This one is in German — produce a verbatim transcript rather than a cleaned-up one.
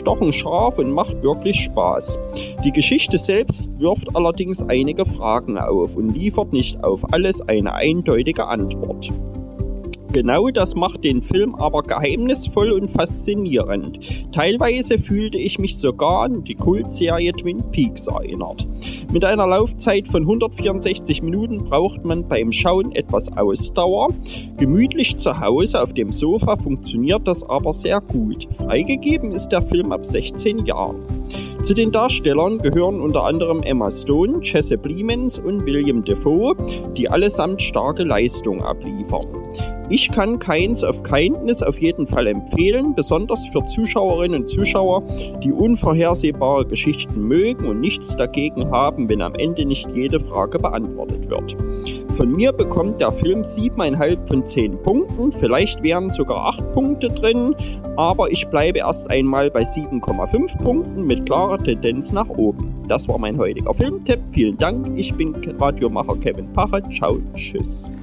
stochen scharf und macht wirklich Spaß. Die Geschichte selbst wirft allerdings einige Fragen auf und liefert nicht auf alles eine eindeutige Antwort. Genau das macht den Film aber geheimnisvoll und faszinierend. Teilweise fühlte ich mich sogar an die Kultserie Twin Peaks erinnert. Mit einer Laufzeit von hundertvierundsechzig Minuten braucht man beim Schauen etwas Ausdauer. Gemütlich zu Hause auf dem Sofa funktioniert das aber sehr gut. Freigegeben ist der Film ab sechzehn Jahren. Zu den Darstellern gehören unter anderem Emma Stone, Jesse Plemons und William Dafoe, die allesamt starke Leistung abliefern. Ich kann Kinds of Kindness auf jeden Fall empfehlen, besonders für Zuschauerinnen und Zuschauer, die unvorhersehbare Geschichten mögen und nichts dagegen haben, wenn am Ende nicht jede Frage beantwortet wird. Von mir bekommt der Film sieben Komma fünf von zehn Punkten, vielleicht wären sogar acht Punkte drin, aber ich bleibe erst einmal bei sieben Komma fünf Punkten mit klarer Tendenz nach oben. Das war mein heutiger Filmtipp, vielen Dank, ich bin Radiomacher Kevin Pachat, ciao, tschüss.